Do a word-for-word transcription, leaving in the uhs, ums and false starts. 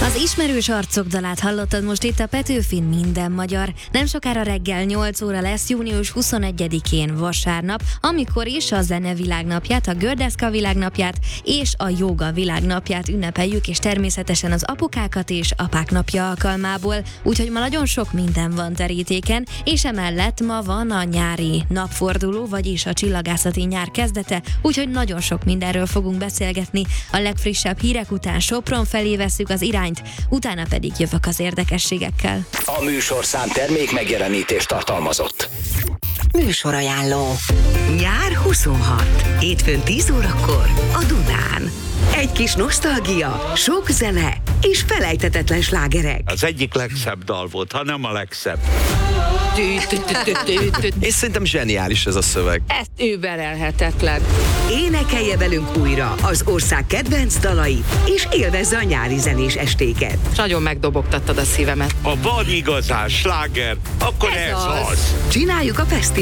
Az ismerős arcok dalát hallottad most itt a Petőfin Minden Magyar. Nem sokára reggel nyolc óra lesz, június huszonegyedikén vasárnap, amikor is a zene világnapját, a gördeszka világnapját és a jóga világnapját ünnepeljük, és természetesen az apukákat és apák napja alkalmából. Úgyhogy ma nagyon sok minden van terítéken, és emellett ma van a nyári napforduló, vagyis a csillagászati nyár kezdete, úgyhogy nagyon sok mindenről fogunk beszélgetni. A legfrissebb hírek után Sopron felé vesszük az irányt, utána pedig jövök az érdekességekkel. A műsorszám termék megjelenítést tartalmazott. Műsorajánló. Nyár huszonhat. Hétfőn tíz órakor a Dunán. Egy kis nosztalgia, sok zene és felejthetetlen slágerek. Az egyik legszebb dal volt, ha nem a legszebb. És szerintem zseniális ez a szöveg. Ez überelhetetlen. Énekelje velünk újra az ország kedvenc dalait, és élvezze a nyári zenés estéket. Nagyon megdobogtattad a szívemet. Ha van igazán sláger, akkor ez, Ez ez az. az. Csináljuk a fesztivált.